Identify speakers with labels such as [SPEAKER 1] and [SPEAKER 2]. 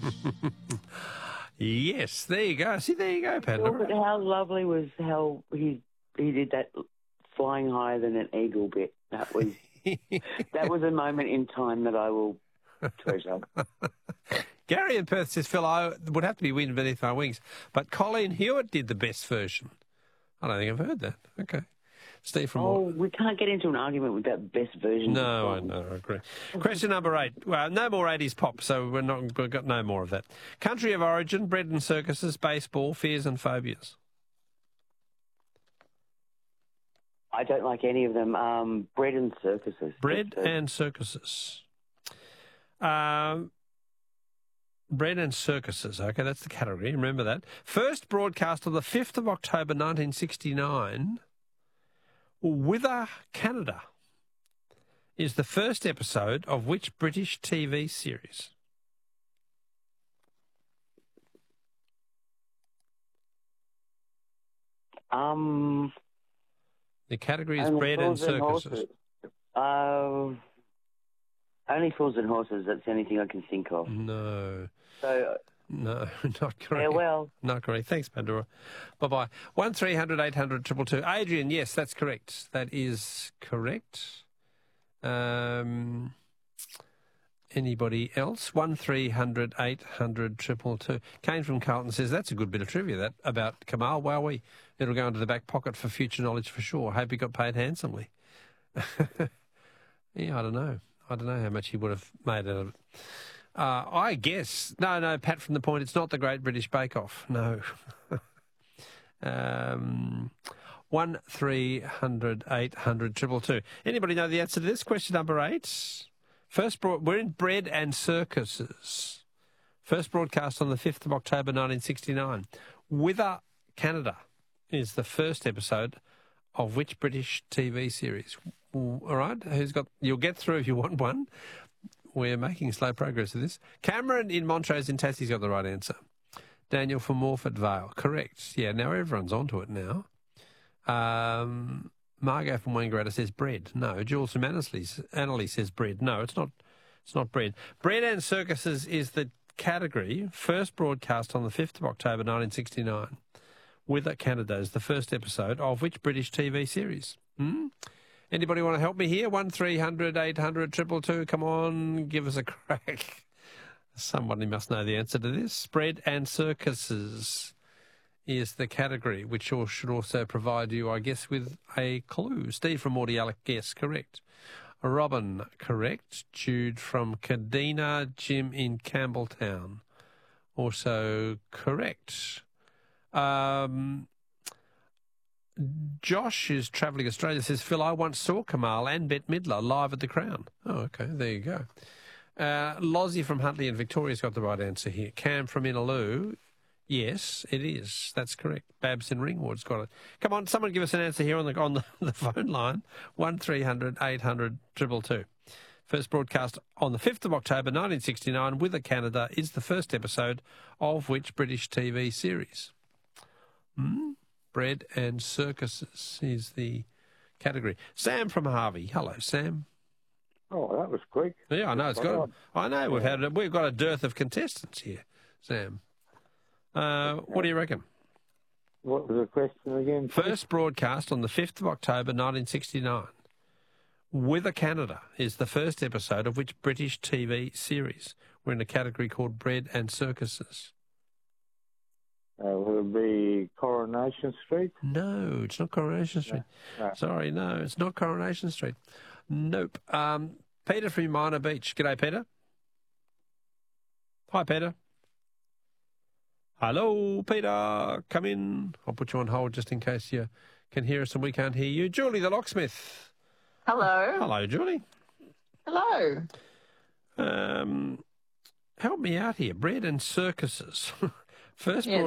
[SPEAKER 1] Yes, there you go. See, there you go,
[SPEAKER 2] But
[SPEAKER 1] Panda.
[SPEAKER 2] how lovely was how he did that flying higher than an eagle bit. That was a moment in time that I will treasure.
[SPEAKER 1] Gary in Perth says, Phil, I would have to be Wind Beneath My Wings, but Colleen Hewitt did the best version. I don't think I've heard that. Okay. Steve from...
[SPEAKER 2] we can't get into an argument about the best version.
[SPEAKER 1] No, I know, I agree. Question number 8. Well, no more 80s pop, so we've got no more of that. Country of origin, bread and circuses, baseball, fears and phobias.
[SPEAKER 2] I don't like any of them. Bread and circuses.
[SPEAKER 1] Bread and circuses. Bread and circuses. Okay, that's the category. Remember that. First broadcast on the 5th of October 1969, Wither, Canada, is the first episode of which British TV series? The category is bread and circuses.
[SPEAKER 2] Only Fools and Horses. That's the only thing I can think of.
[SPEAKER 1] No.
[SPEAKER 2] So...
[SPEAKER 1] No, not correct.
[SPEAKER 2] Farewell.
[SPEAKER 1] Not correct. Thanks, Pandora. Bye-bye. 1300 800 222. Adrian, yes, that's correct. That is correct. Anybody else? 1300 800 222. Kane from Carlton says, that's a good bit of trivia, that, about Kamal. Wowee. It'll go into the back pocket for future knowledge for sure. Hope he got paid handsomely. Yeah, I don't know. I don't know how much he would have made out of it. I guess. No, Pat from the Point, it's not the Great British Bake Off. No. 1300 800 222. Anybody know the answer to this? Question number 8. We're in bread and circuses. First broadcast on the 5th of October 1969. Wither, Canada is the first episode of which British TV series? All right, you'll get through if you want one. We're making slow progress with this. Cameron in Montrose in Tassie's got the right answer. Daniel from Morford Vale, correct. Yeah, now everyone's onto it now. Margot from Wangaratta says bread. No. Jules from Annerley says bread. No, it's not. It's not bread. Bread and circuses is the category. First broadcast on the 5th of October 1969. Wither, Canada is the first episode of which British TV series? Anybody want to help me here? 1300 800 222. Come on, give us a crack. Somebody must know the answer to this. Bread and circuses is the category, which should also provide you, I guess, with a clue. Steve from Mordialloc, yes, correct. Robin, correct. Jude from Kadina. Jim in Campbelltown, also correct. Josh is Travelling Australia, says, Phil, I once saw Kamal and Bette Midler live at the Crown. Oh, okay, there you go. Lozzie from Huntley in Victoria's got the right answer here. Cam from Inaloo, yes, it is. That's correct. Babs in Ringwood's got it. Come on, someone give us an answer here on the phone line. 1300 800 222. First broadcast on the 5th of October 1969, Wither, Canada is the first episode of which British TV series? Bread and circuses is the category. Sam from Harvey. Hello, Sam.
[SPEAKER 3] Oh, that was quick.
[SPEAKER 1] Yeah, I know. I know. We've got a dearth of contestants here, Sam. What do you reckon?
[SPEAKER 3] What was the question again?
[SPEAKER 1] First broadcast on the 5th of October 1969. Wither, Canada is the first episode of which British TV series? We're in a category called Bread and Circuses.
[SPEAKER 3] Will it be Coronation Street?
[SPEAKER 1] No, it's not Coronation Street.
[SPEAKER 3] No.
[SPEAKER 1] Sorry, no, it's not Coronation Street. Nope. Peter from Minor Beach. G'day, Peter. Hi, Peter. Hello, Peter. Come in. I'll put you on hold just in case you can hear us and we can't hear you. Julie the locksmith.
[SPEAKER 4] Hello.
[SPEAKER 1] Hello, Julie.
[SPEAKER 4] Hello.
[SPEAKER 1] Help me out here. Bread and circuses. First